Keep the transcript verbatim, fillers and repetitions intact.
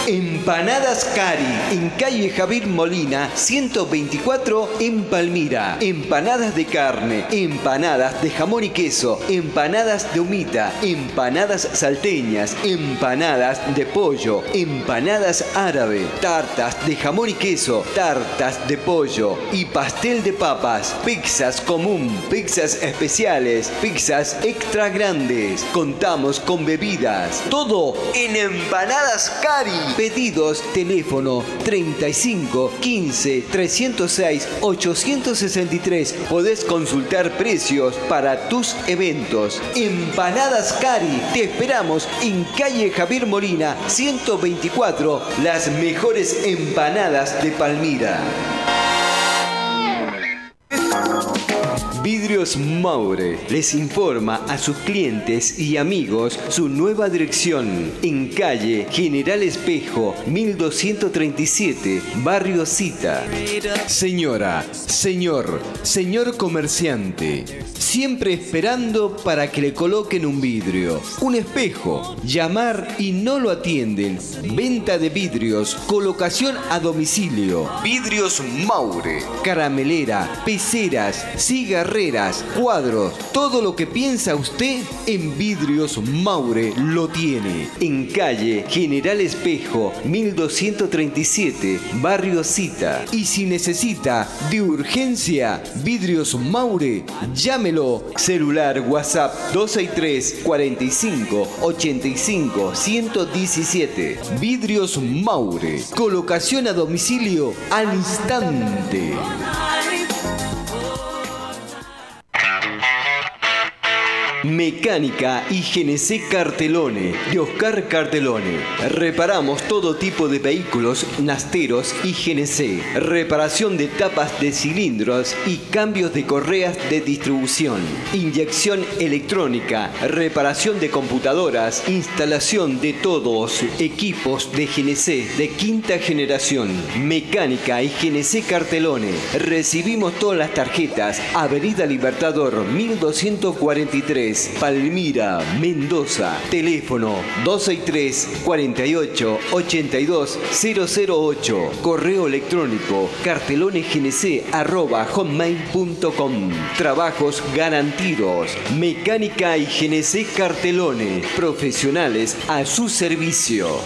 Empanadas Cari, en calle Javier Molina, ciento veinticuatro en Palmira. Empanadas de carne, empanadas de jamón y queso, empanadas de humita, empanadas salteñas, empanadas de pollo, empanadas árabe, tartas de jamón y queso, tartas de pollo y pastel de papas, pizzas común, pizzas especiales, pizzas extra grandes. Contamos con bebidas. Todo en Empanadas Cari. Pedidos, teléfono treinta y cinco quince trescientos seis ochocientos sesenta y tres. Podés consultar precios para tus eventos. Empanadas Cari. Te esperamos en calle Javier Molina, ciento veinticuatro. Las mejores empanadas de Palmira. Vidrios Maure les informa a sus clientes y amigos su nueva dirección en calle General Espejo mil doscientos treinta y siete, Barrio Cita. Señora, señor, señor comerciante, siempre esperando para que le coloquen un vidrio, un espejo, llamar y no lo atienden. Venta de vidrios, colocación a domicilio. Vidrios Maure, caramelera, peceras, cigarreras, cuadros, todo lo que piensa usted en Vidrios Maure lo tiene. En calle General Espejo mil doscientos treinta y siete, Barrio Cita. Y si necesita de urgencia Vidrios Maure, llámelo. Celular WhatsApp dos seis tres cuarenta y cinco ochenta y cinco ciento diecisiete. Vidrios Maure, colocación a domicilio al instante. Mecánica y G N C Cartelone, de Oscar Cartelone. Reparamos todo tipo de vehículos, nasteros y G N C. Reparación de tapas de cilindros y cambios de correas de distribución. Inyección electrónica, reparación de computadoras, instalación de todos equipos de G N C de quinta generación. Mecánica y G N C Cartelone. Recibimos todas las tarjetas. Avenida Libertador mil doscientos cuarenta y tres. Palmira, Mendoza. Teléfono dos seis tres cuarenta y ocho ochenta y dos cero cero ocho. Correo electrónico cartelonesgnc arroba hotmail punto com. Trabajos garantidos. Mecánica y G N C Cartelone. Profesionales a su servicio.